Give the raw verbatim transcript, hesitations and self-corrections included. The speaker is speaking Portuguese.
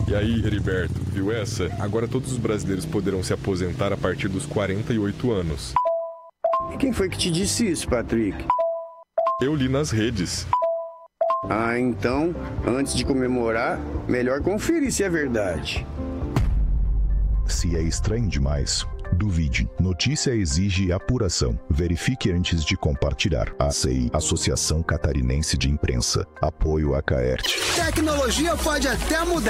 E aí, Heriberto, viu essa? Agora todos os brasileiros poderão se aposentar a partir dos quarenta e oito anos. E quem foi que te disse isso, Patrick? Eu li nas redes. Ah, então, antes de comemorar, melhor conferir se é verdade. Se é estranho demais, duvide. Notícia exige apuração. Verifique antes de compartilhar. A C I, Associação Catarinense de Imprensa. Apoio a Caerte. Tecnologia pode até mudar.